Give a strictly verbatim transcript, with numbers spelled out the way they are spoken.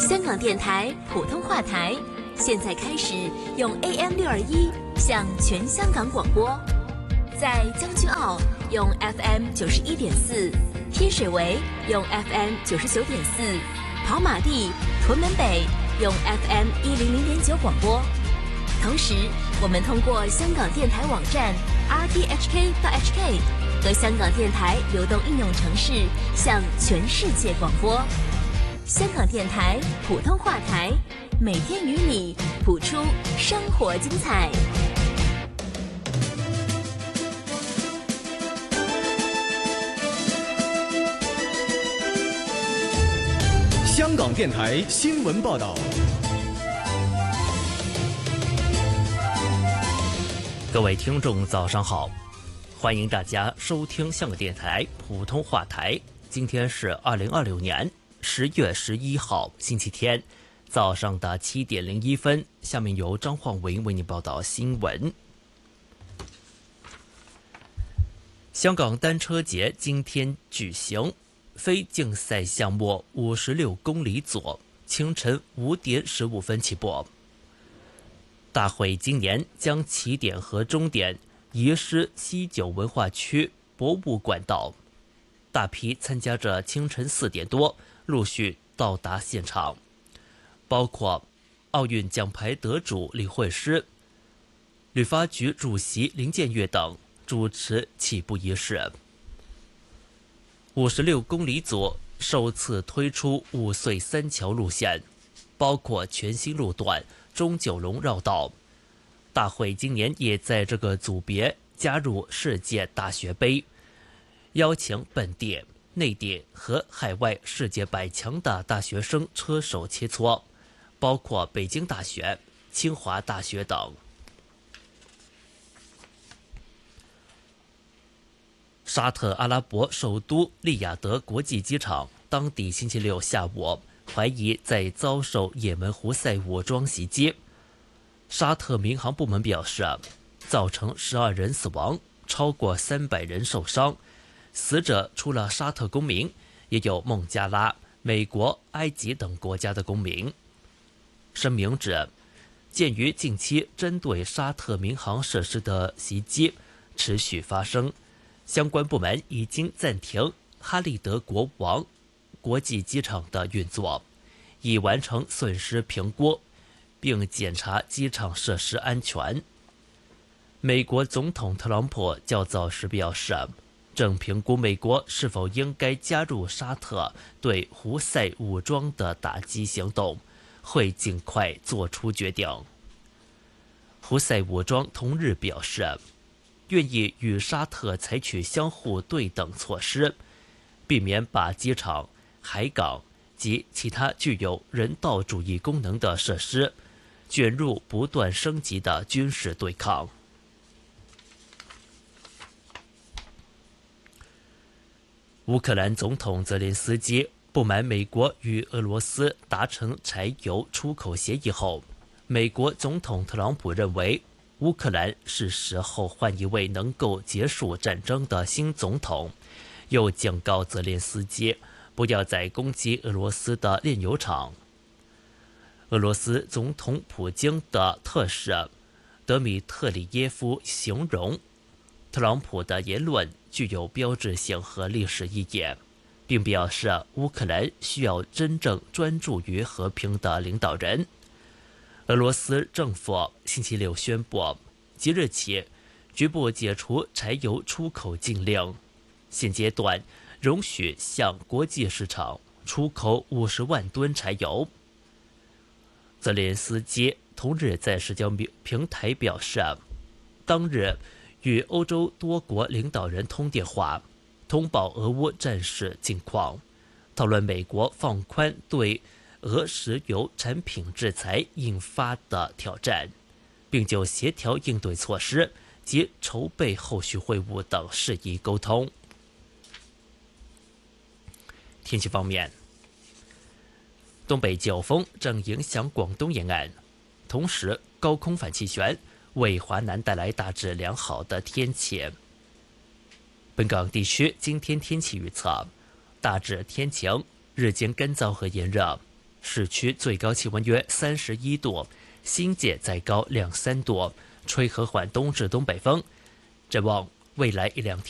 香港电台普通话台现在开始用 A M 六二一向全香港广播，在将军澳用 F M 九十一点四，天水围用 F M 九十九点四，跑马地、屯门北用 F M 一零零点九广播。同时，我们通过香港电台网站 r t h k dot h k 和香港电台流动应用程式向全世界广播。香港电台普通话台，每天与你谱出生活精彩。 香港电台新闻报道。 各位听众早上好，欢迎大家收听香港电台普通话台。今天是二零二六年十月十一号星期天早上的七点零一分，下面由张焕文为你报道新闻。香港单车节今天举行，非竞赛项目五十六公里组清晨五点十五分起步。大会今年将起点和终点移师西九文化区博物馆道，大批参加者清晨四点多陆续到达现场，包括奥运奖牌得主李慧诗、旅发局主席林建岳等主持起步仪式。五十六公里组首次推出五隧三桥路线，包括全新路段中九龙绕道。大会今年也在这个组别加入世界大学杯，邀请本地、内地和海外世界百强的大学生车手切磋，包括北京大学、清华大学等。沙特阿拉伯首都利雅得国际机场当地星期六下午怀疑在遭受也门胡塞武装袭击，沙特民航部门表示，造成十二人死亡，超过三百人受伤。死者除了沙特公民，也有孟加拉、美国、埃及等国家的公民。声明指，鉴于近期针对沙特民航设施的袭击持续发生，相关部门已经暂停哈利德国王国际机场的运作，已完成损失评估，并检查机场设施安全。美国总统特朗普较早时表示，正评估美国是否应该加入沙特对胡塞武装的打击行动，会尽快做出决定。胡塞武装同日表示，愿意与沙特采取相互对等措施，避免把机场、海港及其他具有人道主义功能的设施卷入不断升级的军事对抗。乌克兰总统泽连斯基不满美国与俄罗斯达成柴油出口协议后，美国总统特朗普认为乌克兰是时候换一位能够结束战争的新总统，又警告泽连斯基不要再攻击俄罗斯的炼油厂。俄罗斯总统普京的特使德米特里耶夫形容特朗普的言论具有标志性和历史意义，并表示乌克兰需要真正专注于和平的领导人。俄罗斯政府星期六宣布，即日起局部解除柴油出口禁令，现阶段容许向国际市场出口五十万吨柴油。泽连斯基同日在社交平台表示，当日与欧洲多国领导人通电话，通报俄乌战事近况，讨论美国放宽对俄石油产品制裁引发的挑战，并就协调应对措施及筹备后续会晤等事宜沟通。天气方面，东北季候风正影响广东沿岸，同时高空反气旋为华南带来大致良好的天气。本港地区今天天气预测，大致天晴，日间干燥和炎热， 市区最高气温约三十一度，新界再高两三度，吹和缓东至东北风。展望未来一两天。